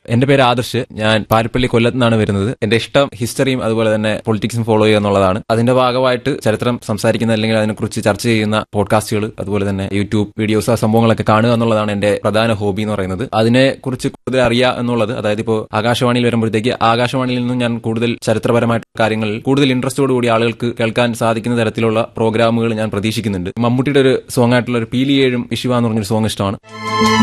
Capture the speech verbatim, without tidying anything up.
എന്റെ പേര് ആദർശ്. ഞാൻ പാരിപ്പള്ളി കൊല്ലത്ത് നിന്നാണ് വരുന്നത്. എന്റെ ഇഷ്ടം ഹിസ്റ്ററിയും അതുപോലെ തന്നെ പൊളിറ്റിക്സും ഫോളോ ചെയ്യുക എന്നുള്ളതാണ്. അതിന്റെ ഭാഗമായിട്ട് ചരിത്രം സംസാരിക്കുന്ന അല്ലെങ്കിൽ അതിനെക്കുറിച്ച് ചർച്ച ചെയ്യുന്ന പോഡ്കാസ്റ്റുകൾ അതുപോലെ തന്നെ യൂട്യൂബ് വീഡിയോസ് ആ സംഭവങ്ങളൊക്കെ കാണുക എന്നുള്ളതാണ് എന്റെ പ്രധാന ഹോബി എന്ന് പറയുന്നത്. അതിനെക്കുറിച്ച് കൂടുതൽ അറിയുക എന്നുള്ളത്, അതായത് ഇപ്പോൾ ആകാശവാണിയിൽ വരുമ്പോഴത്തേക്ക് ആകാശവാണിയിൽ നിന്നും ഞാൻ കൂടുതൽ ചരിത്രപരമായിട്ട് കാര്യങ്ങളിൽ കൂടുതൽ ഇൻട്രസ്റ്റോടുകൂടി ആളുകൾക്ക് കേൾക്കാൻ സാധിക്കുന്ന തരത്തിലുള്ള പ്രോഗ്രാമുകൾ ഞാൻ പ്രതീക്ഷിക്കുന്നുണ്ട്. മമ്മൂട്ടിയുടെ ഒരു സോങ് ആയിട്ടുള്ള ഒരു പീലിയേഴും ഇഷിവ എന്ന് പറഞ്ഞൊരു സോങ് ഇഷ്ടമാണ്.